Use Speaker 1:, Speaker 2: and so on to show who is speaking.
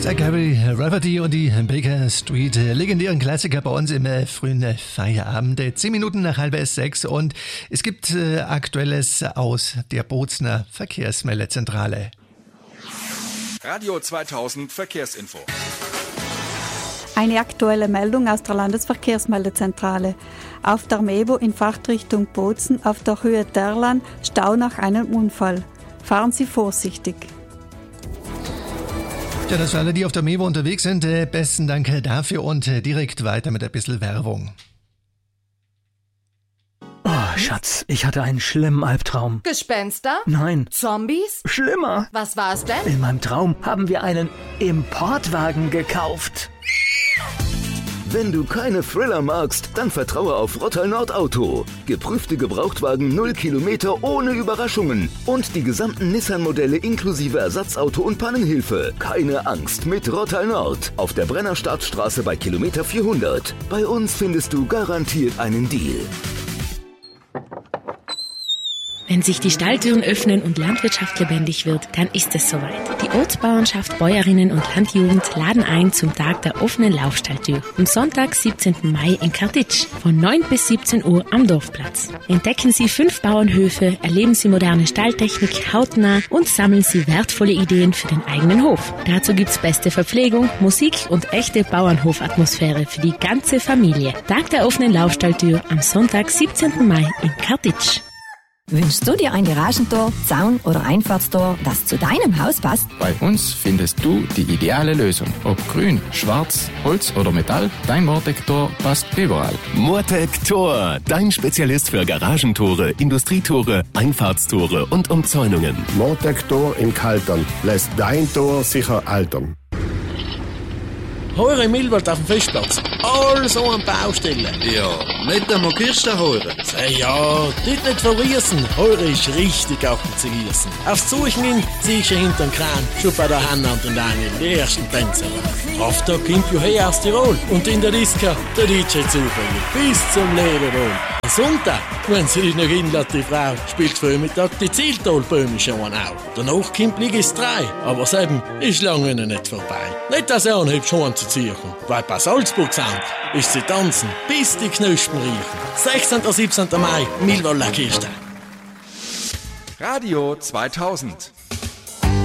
Speaker 1: Der Gary Rafferty und die Baker Street, legendären Klassiker bei uns im frühen Feierabend, 10 Minuten nach 5:30 und es gibt Aktuelles aus der Bozner Verkehrsmeldezentrale.
Speaker 2: Radio 2000 Verkehrsinfo.
Speaker 3: Eine aktuelle Meldung aus der Landesverkehrsmeldezentrale. Auf der Mevo in Fahrtrichtung Bozen auf der Höhe Terlan Stau nach einem Unfall. Fahren Sie vorsichtig.
Speaker 1: Ja, das für alle, die auf der Mevo unterwegs sind, besten Dank dafür und direkt weiter mit ein bisschen Werbung.
Speaker 4: Oh, Schatz, ich hatte einen schlimmen Albtraum.
Speaker 5: Gespenster?
Speaker 4: Nein.
Speaker 5: Zombies?
Speaker 4: Schlimmer.
Speaker 5: Was war's denn?
Speaker 4: In meinem Traum haben wir einen Importwagen gekauft.
Speaker 6: Wenn du keine Thriller magst, dann vertraue auf Rottal Nord Auto. Geprüfte Gebrauchtwagen 0 Kilometer ohne Überraschungen. Und die gesamten Nissan-Modelle inklusive Ersatzauto und Pannenhilfe. Keine Angst mit Rottal Nord. Auf der Brennerstartstraße bei Kilometer 400. Bei uns findest du garantiert einen Deal.
Speaker 7: Wenn sich die Stalltüren öffnen und Landwirtschaft lebendig wird, dann ist es soweit. Die Ortsbauernschaft, Bäuerinnen und Landjugend laden ein zum Tag der offenen Laufstalltür. Am Sonntag, 17. Mai in Kartitsch, von 9 bis 17 Uhr am Dorfplatz. Entdecken Sie 5 Bauernhöfe, erleben Sie moderne Stalltechnik hautnah und sammeln Sie wertvolle Ideen für den eigenen Hof. Dazu gibt's beste Verpflegung, Musik und echte Bauernhofatmosphäre für die ganze Familie. Tag der offenen Laufstalltür am Sonntag, 17. Mai in Kartitsch.
Speaker 8: Wünschst du dir ein Garagentor, Zaun oder Einfahrtstor, das zu deinem Haus passt?
Speaker 9: Bei uns findest du die ideale Lösung. Ob grün, schwarz, Holz oder Metall, dein Mortec-Tor passt überall.
Speaker 10: Mortec-Tor, dein Spezialist für Garagentore, Industrietore, Einfahrtstore und Umzäunungen.
Speaker 11: Mortec-Tor in Kaltern lässt dein Tor sicher altern.
Speaker 12: Heure im Milwald auf dem Festplatz. Alles so an Baustellen.
Speaker 13: Ja, nicht einmal Kirsten heure.
Speaker 12: Ja, dort nicht verriesen. Heure ist richtig auf dem Zerriesen. Aufs Suchen hin, siehst du hinterm Kran. Schon bei der Hanna und den Daniel, die ersten Tänzer. Kraftag kommt ja her aus Tirol. Und in der Disco, der DJ zufällig. Bis zum Lebewohl. Am Sonntag, wenn sie dich noch hinlässt, die Frau, spielt Vormittag die Zieltalböhme schon auch. Danach kommt Ligis 3. Aber das eben ist lange noch nicht vorbei. Nicht, dass er anhebt schon zu ziehen. Weil bei Salzburg sind, ist sie tanzen, bis die Knospen riechen. 16. und 17. Mai, Milwalder Kirche.
Speaker 2: Radio 2000